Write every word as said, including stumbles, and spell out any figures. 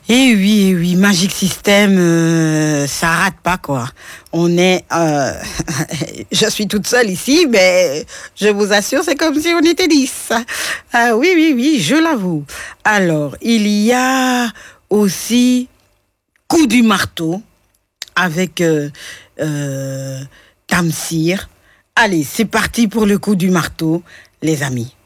Et oui, eh oui, Magic System, euh, ça rate pas quoi. On est, euh, je suis toute seule ici, mais je vous assure, c'est comme si on était dix. Ah oui, oui, oui, je l'avoue. Alors, il y a aussi Coup du marteau avec euh, euh, Tamsir. Allez, c'est parti pour le coup du marteau, les amis.